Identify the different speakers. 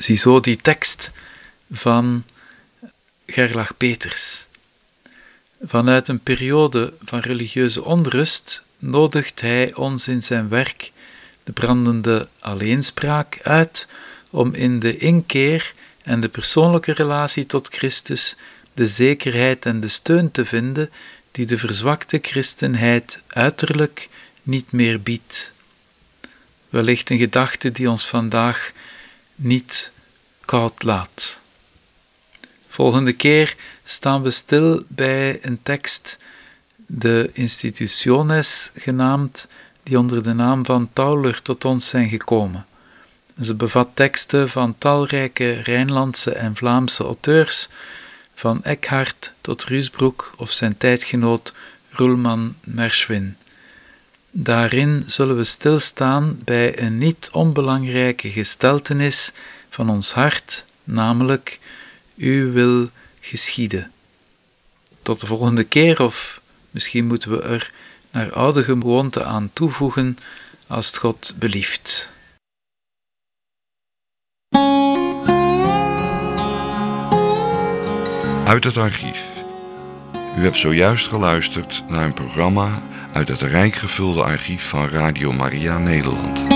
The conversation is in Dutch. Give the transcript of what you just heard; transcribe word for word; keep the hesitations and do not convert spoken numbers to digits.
Speaker 1: Ziezo die tekst van Gerlach Peters. Vanuit een periode van religieuze onrust nodigt hij ons in zijn werk de brandende alleenspraak uit om in de inkeer en de persoonlijke relatie tot Christus de zekerheid en de steun te vinden die de verzwakte christenheid uiterlijk niet meer biedt. Wellicht een gedachte die ons vandaag niet koud laat. Volgende keer staan we stil bij een tekst, de Institutiones genaamd, die onder de naam van Tauler tot ons zijn gekomen. Ze bevat teksten van talrijke Rijnlandse en Vlaamse auteurs, van Eckhart tot Ruysbroek of zijn tijdgenoot Roelman Merschwin. Daarin zullen we stilstaan bij een niet onbelangrijke gesteltenis van ons hart, namelijk uw wil geschieden. Tot de volgende keer, of misschien moeten we er naar oude gewoonte aan toevoegen, als het God belieft.
Speaker 2: Uit het archief. U hebt zojuist geluisterd naar een programma uit het rijk gevulde archief van Radio Maria Nederland.